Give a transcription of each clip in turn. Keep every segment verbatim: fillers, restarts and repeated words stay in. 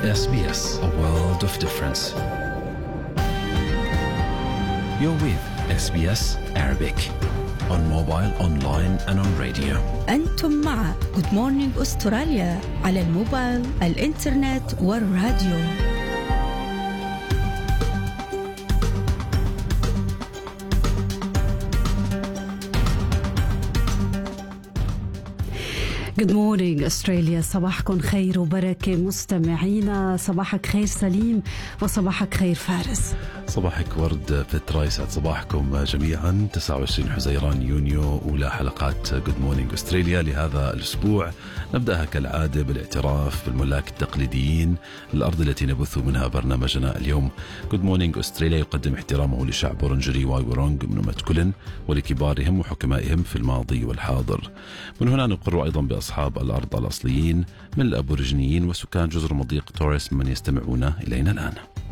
S B S, a world of difference. You're with S B S Arabic on mobile, online and on radio. أنتم مع Good Morning أستراليا على الموبايل، الإنترنت والراديو. Good morning أستراليا، صباحكم خير وبركة مستمعينا. صباحك خير سليم وصباحك خير فارس. صباحك ورد فترة، يسعد صباحكم جميعا. تسعة وعشرين حزيران يونيو، أولى حلقات Good Morning أستراليا لهذا الأسبوع. نبدأها كالعادة بالاعتراف بالملاك التقليديين للأرض التي نبث منها برنامجنا اليوم. Good Morning أستراليا يقدم احترامه لشعب ورنجري وايورونغ من متكلن ولكبارهم وحكمائهم في الماضي والحاضر. من هنا نقر أيضا بأصحاب الأرض الأصليين من الأبوريجينيين وسكان جزر مضيق توريس من يستمعون إلينا الآن.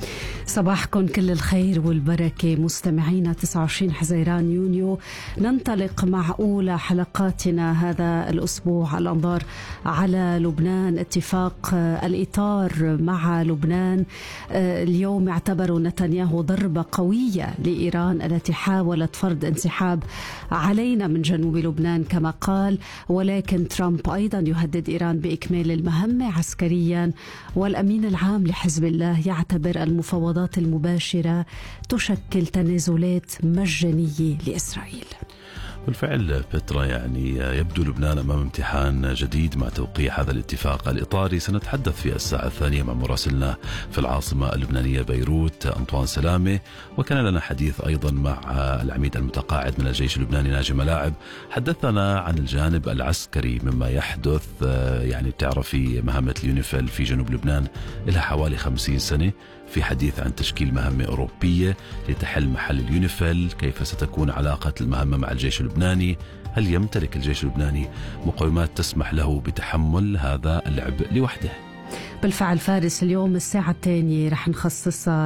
صباحكم كل الخير والبركة مستمعينا. تسعة وعشرين حزيران يونيو ننطلق مع أولى حلقاتنا هذا الأسبوع. الأنظار على لبنان. اتفاق الإطار مع لبنان اليوم اعتبروا نتنياهو ضربة قوية لإيران التي حاولت فرض انسحاب علينا من جنوب لبنان كما قال، ولكن ترامب أيضا يهدد إيران بإكمال المهمة عسكريا. والأمين العام لحزب الله يعتبر المفاوضات المباشرة تشكل تنازلات مجانية لإسرائيل. بالفعل بترا، يعني يبدو لبنان أمام امتحان جديد مع توقيع هذا الاتفاق الإطاري. سنتحدث في الساعة الثانية مع مراسلنا في العاصمة اللبنانية بيروت أنطوان سلامة، وكان لنا حديث أيضا مع العميد المتقاعد من الجيش اللبناني ناجي ملاعب. حدثنا عن الجانب العسكري مما يحدث. يعني بتعرفي مهمة اليونيفيل في جنوب لبنان لها حوالي خمسين سنة، في حديث عن تشكيل مهمة أوروبية لتحل محل اليونيفيل. كيف ستكون علاقة المهمة مع الجيش اللبناني؟ هل يمتلك الجيش اللبناني مقومات تسمح له بتحمل هذا العبء لوحده؟ بالفعل فارس، اليوم الساعة الثانية رح نخصصها